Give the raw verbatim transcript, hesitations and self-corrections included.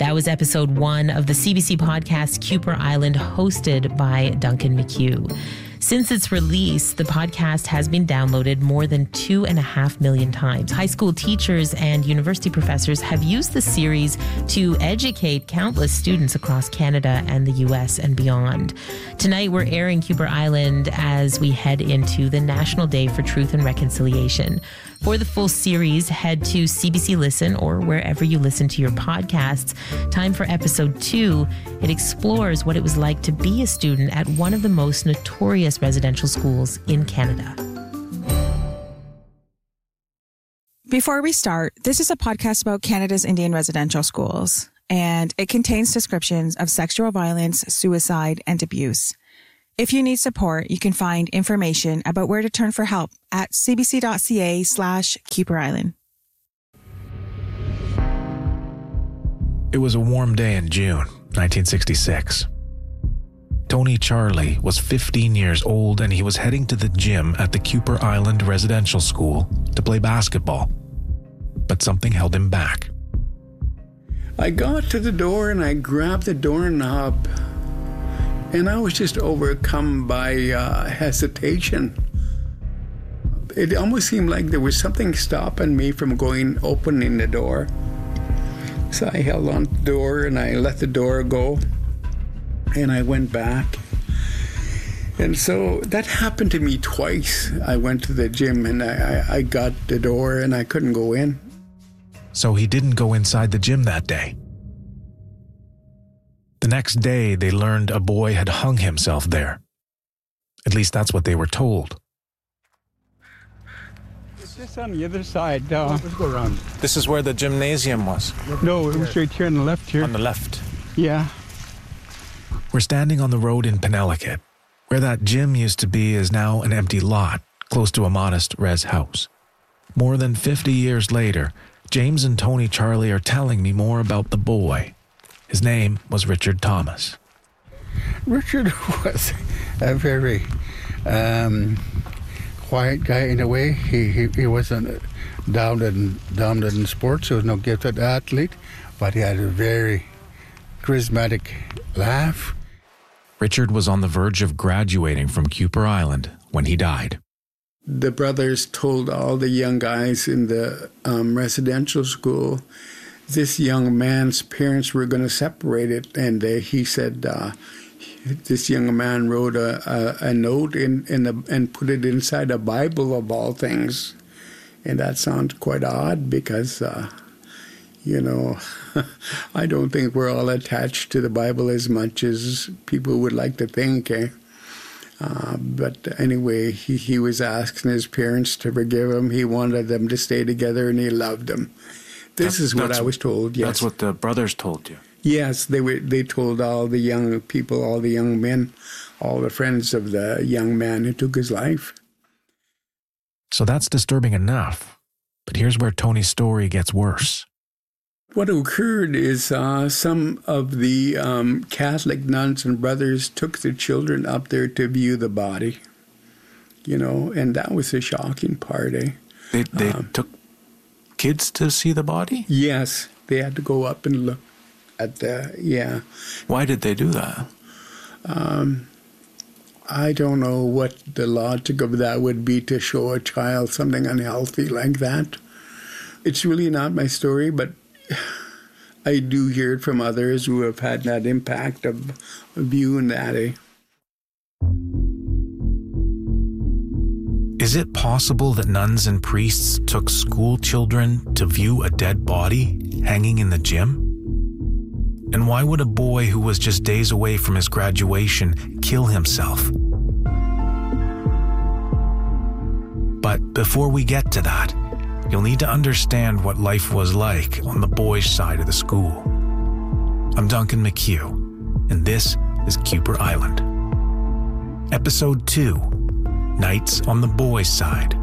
That was episode one of the C B C podcast Kuper Island, hosted by Duncan McHugh. Since its release, the podcast has been downloaded more than two and a half million times. High school teachers and university professors have used the series to educate countless students across Canada and the U S and beyond. Tonight, we're airing Kuper Island as we head into the National Day for Truth and Reconciliation. For the full series, head to C B C Listen or wherever you listen to your podcasts. Time for episode two. It explores what it was like to be a student at one of the most notorious residential schools in Canada. Before we start, this is a podcast about Canada's Indian residential schools, and it contains descriptions of sexual violence, suicide, and abuse. If you need support, you can find information about where to turn for help at cbc.ca slash Kuper Island. It was a warm day in June nineteen sixty-six. Tony Charlie was fifteen years old and he was heading to the gym at the Kuper Island Residential School to play basketball. But something held him back. I got to the door and I grabbed the doorknob, and I was just overcome by uh, hesitation. It almost seemed like there was something stopping me from going opening the door. So I held on to the door and I let the door go, and I went back. And so that happened to me twice. I went to the gym and I, I got the door and I couldn't go in. So he didn't go inside the gym that day. The next day, they learned a boy had hung himself there. At least that's what they were told. It's just on the other side. Uh, Let's go around. This is where the gymnasium was? No, it was right here on the left here. On the left? Yeah. We're standing on the road in Penelakut. Where that gym used to be is now an empty lot, close to a modest res house. More than fifty years later, James and Tony Charlie are telling me more about the boy. His name was Richard Thomas. Richard was a very um, quiet guy in a way. He he, he wasn't dominant in, dominant in sports. He was no gifted athlete, but he had a very charismatic laugh. Richard was on the verge of graduating from Kuper Island when he died. The brothers told all the young guys in the um, residential school this young man's parents were going to separate it, and uh, he said uh, this young man wrote a, a, a note in, in the, and put it inside a Bible of all things. And that sounds quite odd because, uh, you know, I don't think we're all attached to the Bible as much as people would like to think. Eh? Uh, but anyway, he, he was asking his parents to forgive him. He wanted them to stay together, and he loved them. This that's, is what I was told, yes. That's what the brothers told you? Yes, they were. They told all the young people, all the young men, all the friends of the young man who took his life. So that's disturbing enough. But here's where Tony's story gets worse. What occurred is uh, some of the um, Catholic nuns and brothers took their children up there to view the body, you know, and that was the shocking part, eh? They, they um, took kids to see the body? Yes, they had to go up and look at the, yeah. Why did they do that? Um, I don't know what the logic of that would be, to show a child something unhealthy like that. It's really not my story, but I do hear it from others who have had that impact of viewing that, eh? Is it possible that nuns and priests took school children to view a dead body hanging in the gym? And why would a boy who was just days away from his graduation kill himself? But before we get to that, you'll need to understand what life was like on the boys' side of the school. I'm Duncan McHugh, and this is Kuper Island. Episode two. Nights on the boys' side.